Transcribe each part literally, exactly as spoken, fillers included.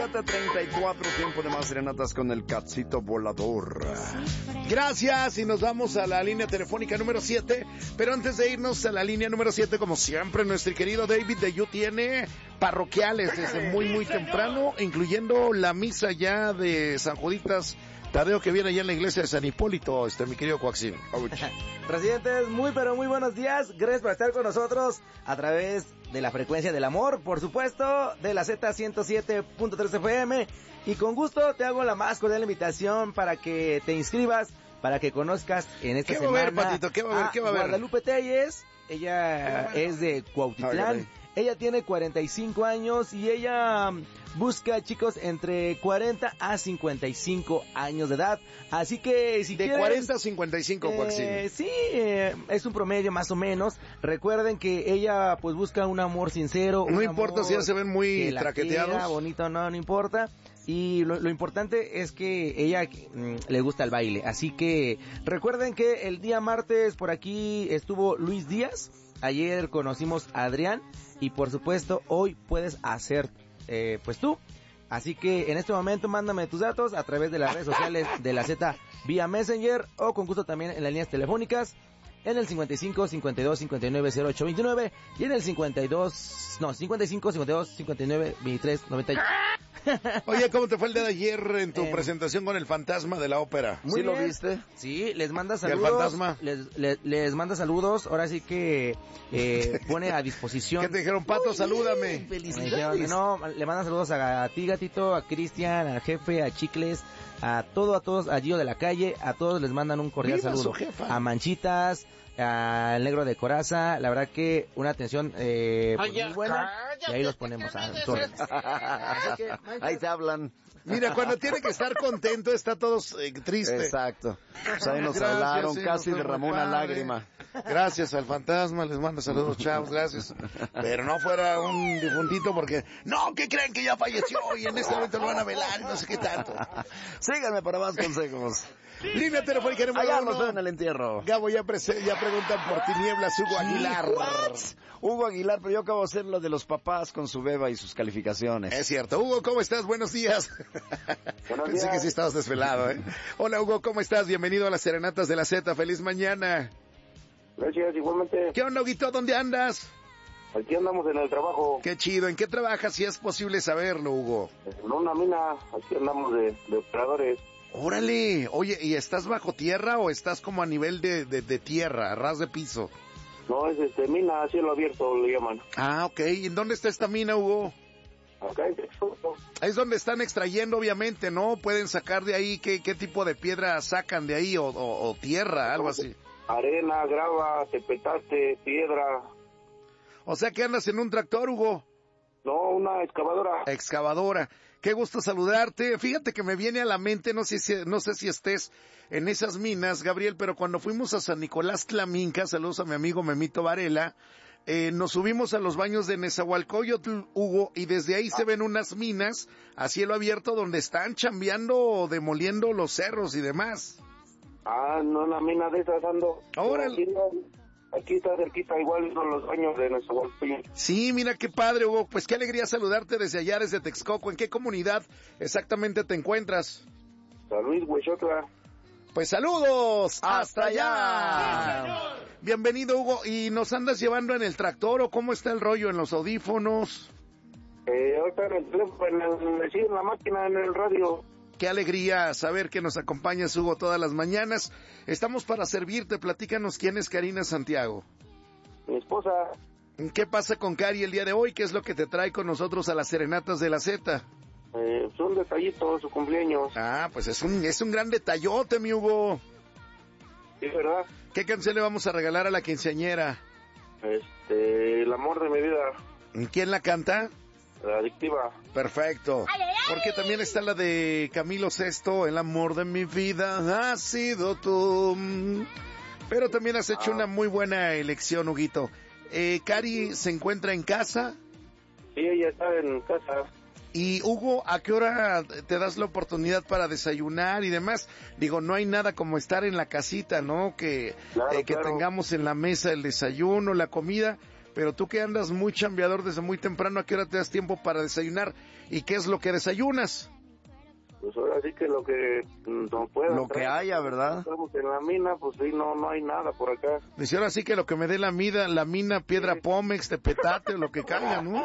treinta y cuatro, tiempo de más serenatas con el Catsito Volador. Gracias, y nos vamos a la línea telefónica número siete. Pero antes de irnos a la línea número siete, como siempre, nuestro querido David de You tiene parroquiales desde muy muy temprano, incluyendo la misa ya de San Juditas Tadeo, que viene allá en la iglesia de San Hipólito, este mi querido Coaxín. Presidentes, muy pero muy buenos días. Gracias por estar con nosotros a través de la frecuencia del amor, por supuesto, de la Z ciento siete punto tres F M. Y con gusto te hago la más cordial invitación para que te inscribas, para que conozcas en esta ¿Qué semana va a ver, Patito? ¿Qué va a ver? ¿Qué va a ver? Guadalupe Telles. Ella es de Cuautitlán. Ella tiene cuarenta y cinco años y ella busca chicos entre cuarenta a cincuenta y cinco años de edad. Así que si de quieres, cuarenta a cincuenta y cinco, eh, sí, eh, es un promedio más o menos. Recuerden que ella pues busca un amor sincero. No un importa amor si ya se ven muy traqueteados. Quiera, bonito, no, no importa. Y lo, lo importante es que ella mm, le gusta el baile. Así que recuerden que el día martes por aquí estuvo Luis Díaz. Ayer conocimos a Adrián. Y por supuesto, hoy puedes hacer, eh, pues tú. Así que en este momento mándame tus datos a través de las redes sociales de la Z vía Messenger o con gusto también en las líneas telefónicas en el cincuenta y cinco, cincuenta y dos, cincuenta y nueve, cero ocho veintinueve y en el cincuenta y dos, no, cincuenta y cinco, cincuenta y dos, cincuenta y nueve, veintitrés, noventa. Oye, ¿cómo te fue el día de ayer en tu eh, presentación con el fantasma de la ópera? Muy ¿Sí bien. lo viste? Sí, les manda saludos. ¿Y el fantasma? Les, les, les manda saludos. Ahora sí que eh, pone a disposición. ¿Qué te dijeron, Pato? Uy, salúdame. Felicidades. No, le mandan saludos a, a ti, Gatito, a Cristian, al jefe, a Chicles, a todo, a todos, a Gio de la calle, a todos les mandan un cordial Viva saludo. Su jefa. A Manchitas, al Negro de Coraza, la verdad que una atención eh, pues, muy buena. Y ahí los ponemos a órdenes. Ahí te hablan. Mira, cuando tiene que estar contento está todo eh, triste. Exacto. Pues ahí nos Gracias, hablaron, sí, casi nos derramó fue una padre. lágrima. Gracias al fantasma, les mando saludos, chavos, gracias. Pero no fuera un difuntito porque, no, ¿qué creen que ya falleció y en este momento lo van a velar y no sé qué tanto? Síganme para más consejos. Línea telefónica número Allá uno. nos ven en el entierro. Gabo, ya, prese- ya preguntan por tinieblas, Hugo Aguilar. What? Hugo Aguilar, pero yo acabo de hacer lo de los papás con su beba y sus calificaciones. Es cierto. Hugo, ¿cómo estás? Buenos días. Buenos Pensé días. que sí estabas desvelado, ¿eh? Hola, Hugo, ¿cómo estás? Bienvenido a las Serenatas de la Z. Feliz mañana. Gracias, igualmente. ¿Qué onda, Huguito? ¿Dónde andas? Aquí andamos en el trabajo, Qué chido. ¿En qué trabajas? Si es posible saberlo, Hugo. en una mina. Aquí andamos de, de operadores. Órale. Oye, ¿y estás bajo tierra o estás como a nivel de, de, de tierra, a ras de piso? No, es este, mina a cielo abierto, le llaman. Ah, ok. ¿Y en dónde está esta mina, Hugo? Acá en Texas. Es donde están extrayendo, obviamente, ¿no? Pueden sacar de ahí, ¿qué, qué tipo de piedra sacan de ahí? O, o, o tierra, algo así. Arena, grava, tepetate, piedra. O sea que andas en un tractor, Hugo. No, una excavadora. Excavadora. Qué gusto saludarte. Fíjate que me viene a la mente, no sé si, no sé si estés en esas minas, Gabriel, pero cuando fuimos a San Nicolás Tlaminca, saludos a mi amigo Memito Varela, eh, nos subimos a los baños de Nezahualcóyotl, Hugo, y desde ahí se ven unas minas a cielo abierto donde están chambeando o demoliendo los cerros y demás. Ah, no, una mina de esas ando. Órale. Aquí, aquí está cerquita, igual son los baños de nuestro bolsillo. Sí, mira qué padre, Hugo. Pues qué alegría saludarte desde allá, desde Texcoco. ¿En qué comunidad exactamente te encuentras? San Luis, Huexotla. Pues saludos hasta, ¡Hasta allá. allá! Bienvenido, Hugo. ¿Y nos andas llevando en el tractor o cómo está el rollo en los audífonos? Eh, ahorita en el teléfono, en, el, sí, en la máquina, en el radio. Qué alegría saber que nos acompañas, Hugo, todas las mañanas. Estamos para servirte. Platícanos quién es Karina Santiago. Mi esposa. ¿Qué pasa con Cari el día de hoy? ¿Qué es lo que te trae con nosotros a las Serenatas de la Z? Eh, son detallitos, su cumpleaños. Ah, pues es un, es un gran detallote, mi Hugo. Sí, ¿verdad? ¿Qué canción le vamos a regalar a la quinceañera? Este, el amor de mi vida. ¿Quién la canta? La adictiva. Perfecto. Porque también está la de Camilo Sesto, El amor de mi vida ha sido tú. Pero también has hecho Ah. una muy buena elección, Huguito. Eh, Cari se encuentra en casa. Sí, ella está en casa. Y Hugo, ¿a qué hora te das la oportunidad para desayunar y demás? Digo, no hay nada como estar en la casita, ¿no? Que, Claro, eh, que claro. tengamos en la mesa el desayuno, la comida. pero tú que andas muy chambeador desde muy temprano, ¿a qué hora te das tiempo para desayunar? ¿Y qué es lo que desayunas? Pues ahora sí que lo que no pueda. Lo que haya, ¿verdad? Estamos en la mina, pues sí, no no hay nada por acá. Dice, ahora sí que lo que me dé la mida, la mina, piedra pómex, tepetate, lo que caiga, ¿no?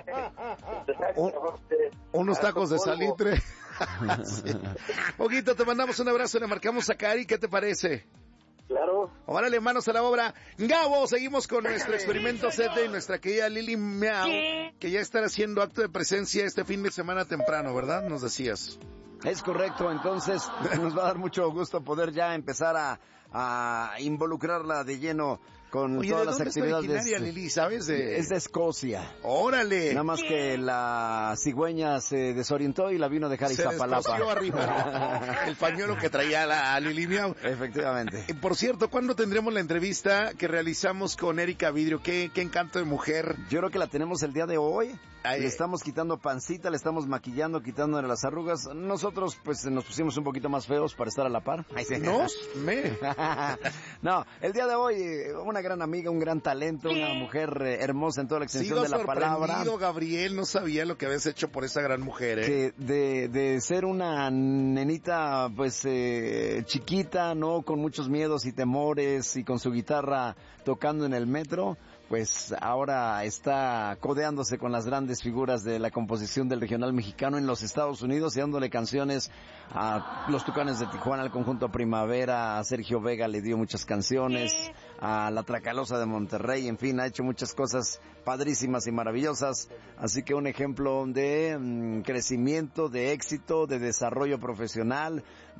Un, unos tacos de salitre. Sí. Huguito, te mandamos un abrazo, le marcamos a Cari, ¿qué te parece? Claro. Órale, manos a la obra. Gabo, seguimos con nuestro experimento Z y nuestra querida Lili Miau, que ya estará haciendo acto de presencia este fin de semana temprano, ¿verdad? Nos decías. Es correcto, entonces nos va a dar mucho gusto poder ya empezar a, a involucrarla de lleno con Oye, todas ¿de las dónde actividades. es originaria, Lili, sabes? De... Es de Escocia. ¡Órale! Nada más que la cigüeña se desorientó y la vino a dejar a Iztapalapa. Se descosió arriba el pañuelo que traía la Lili Miau. Efectivamente. Eh, Por cierto, ¿cuándo tendremos la entrevista que realizamos con Erika Vidrio? ¿Qué, qué encanto de mujer? Yo creo que la tenemos el día de hoy. Ay, le estamos quitando pancita, le estamos maquillando, quitándole las arrugas. Nosotros, pues, nos pusimos un poquito más feos para estar a la par. ¿Nos? Me. No, el día de hoy, una gran amiga, un gran talento, una mujer eh, hermosa en toda la extensión Sigo de la palabra. sorprendido, Gabriel, no sabía lo que habías hecho por esa gran mujer, ¿eh? Que de, de ser una nenita, pues, eh, chiquita, ¿no? Con muchos miedos y temores y con su guitarra tocando en el metro, pues ahora está codeándose con las grandes figuras de la composición del regional mexicano en los Estados Unidos y dándole canciones a los Tucanes de Tijuana, al conjunto Primavera, a Sergio Vega le dio muchas canciones, a la Tracalosa de Monterrey, en fin, ha hecho muchas cosas padrísimas y maravillosas, así que un ejemplo de mm, crecimiento, de éxito, de desarrollo profesional,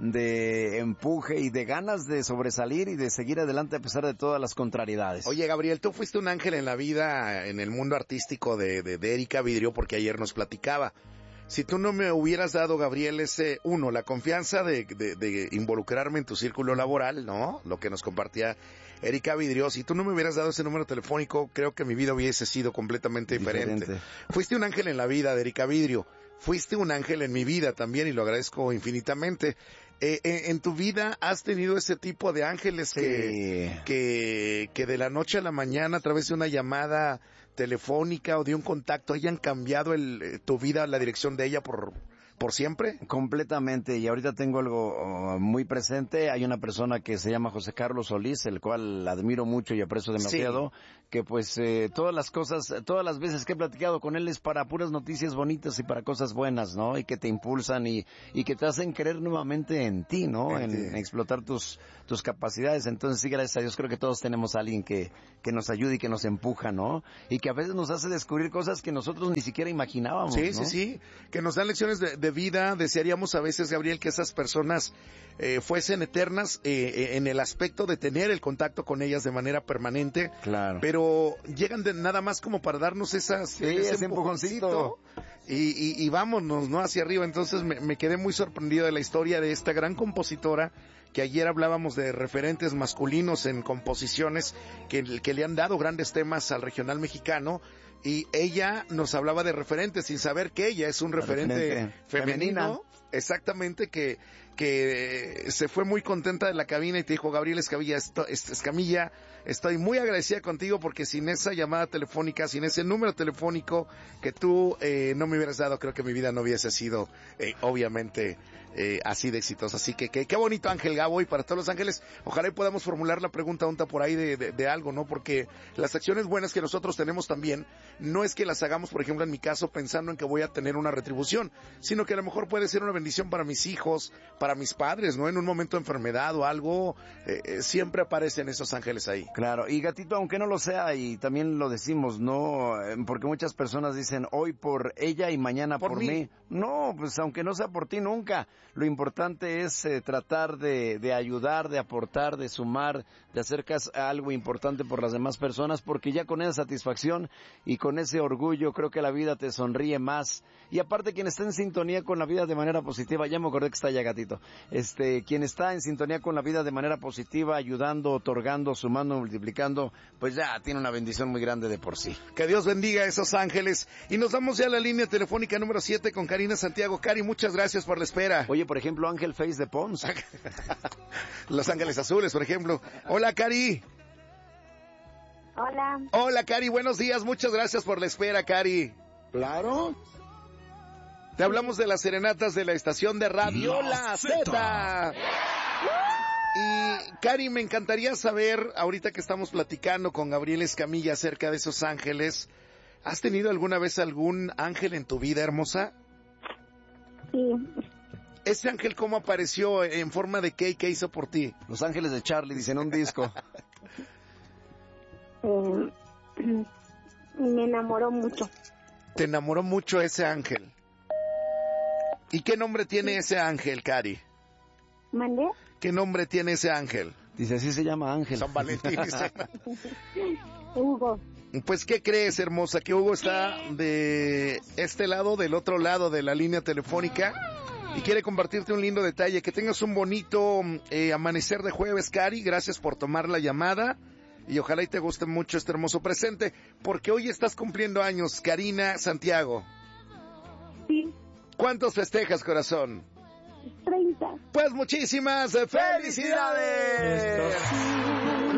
de empuje y de ganas de sobresalir y de seguir adelante a pesar de todas las contrariedades. Oye, Gabriel, tú fuiste un ángel en la vida, en el mundo artístico de, de, de Erika Vidrio, porque ayer nos platicaba. Si tú no me hubieras dado, Gabriel, ese, uno, la confianza de, de, de involucrarme en tu círculo laboral, ¿no? Lo que nos compartía Erika Vidrio, si tú no me hubieras dado ese número telefónico, creo que mi vida hubiese sido completamente diferente. diferente. Fuiste un ángel en la vida de Erika Vidrio. Fuiste un ángel en mi vida también y lo agradezco infinitamente. Eh, en, en tu vida has tenido ese tipo de ángeles sí. que, que, que de la noche a la mañana a través de una llamada telefónica o de un contacto hayan cambiado el, tu vida, la dirección de ella por, por siempre? Completamente, y ahorita tengo algo uh, muy presente. Hay una persona que se llama José Carlos Solís, el cual admiro mucho y aprecio demasiado, sí. que pues eh, todas las cosas, todas las veces que he platicado con él es para puras noticias bonitas y para cosas buenas, ¿no? Y que te impulsan y, y que te hacen creer nuevamente en ti, ¿no? En, en explotar tus, tus capacidades. Entonces sí, gracias a Dios, creo que todos tenemos a alguien que, que nos ayude y que nos empuja, ¿no? Y que a veces nos hace descubrir cosas que nosotros ni siquiera imaginábamos, Sí, ¿no? sí, sí, que nos dan lecciones de, de vida. Desearíamos a veces, Gabriel, que esas personas eh, fuesen eternas eh, en el aspecto de tener el contacto con ellas de manera permanente. Claro. Pero llegan de nada más como para darnos esas, sí, ese, ese empujoncito. Y, y, y vámonos, ¿no? Hacia arriba. Entonces me, me quedé muy sorprendido de la historia de esta gran compositora, que ayer hablábamos de referentes masculinos en composiciones que, que le han dado grandes temas al regional mexicano. Y ella nos hablaba de referentes sin saber que ella es un referente, referente femenino, femenina. Exactamente, que, que se fue muy contenta de la cabina y te dijo, Gabriel Escamilla, esto, Escamilla, estoy muy agradecida contigo porque sin esa llamada telefónica, sin ese número telefónico que tú eh, no me hubieras dado, creo que mi vida no hubiese sido, eh, obviamente, eh, así de exitosa. Así que, que qué bonito ángel, Gabo, y para todos los ángeles, ojalá y podamos formular la pregunta unta por ahí de, de, de algo, ¿no? Porque las acciones buenas que nosotros tenemos también, no es que las hagamos, por ejemplo, en mi caso, pensando en que voy a tener una retribución, sino que a lo mejor puede ser una bendición para mis hijos, para mis padres, ¿no? En un momento de enfermedad o algo, eh, eh, siempre aparecen esos ángeles ahí. Claro, y gatito, aunque no lo sea, y también lo decimos, ¿no? Porque muchas personas dicen, hoy por ella y mañana por, por mí. mí. No, pues aunque no sea por ti, nunca. Lo importante es eh, tratar de, de ayudar, de aportar, de sumar, de hacer algo importante por las demás personas, porque ya con esa satisfacción y con ese orgullo creo que la vida te sonríe más. Y aparte, quien está en sintonía con la vida de manera positiva, ya me acordé que está ya gatito, este, quien está en sintonía con la vida de manera positiva, ayudando, otorgando, sumando, multiplicando, pues ya tiene una bendición muy grande de por sí. Que Dios bendiga a esos ángeles. Y nos vamos ya a la línea telefónica número siete con Karina Santiago. Cari, muchas gracias por la espera. Oye, por ejemplo, Ángel Face de Pons. Los Ángeles Azules, por ejemplo. Hola, Cari. Hola. Hola, Cari, buenos días. Muchas gracias por la espera, Cari. Claro. Te hablamos de las serenatas de la estación de radio La Z. Y, Cari, me encantaría saber, ahorita que estamos platicando con Gabriel Escamilla acerca de esos ángeles, ¿has tenido alguna vez algún ángel en tu vida, hermosa? Sí. ¿Ese ángel cómo apareció? ¿En forma de qué y qué hizo por ti? Los Ángeles de Charlie, dicen un disco. Eh, me enamoró mucho. Te enamoró mucho ese ángel. ¿Y qué nombre tiene ese ángel, Cari? ¿Mandé? ¿Qué nombre tiene ese ángel? Dice, así se llama Ángel. San Valentín. Hugo. Pues, ¿qué crees, hermosa? Que Hugo está de este lado, del otro lado de la línea telefónica y quiere compartirte un lindo detalle. Que tengas un bonito eh, amanecer de jueves, Cari. Gracias por tomar la llamada y ojalá y te guste mucho este hermoso presente, porque hoy estás cumpliendo años, Karina Santiago. Sí. ¿Cuántos festejas, corazón? treinta. Pues muchísimas felicidades. Esto.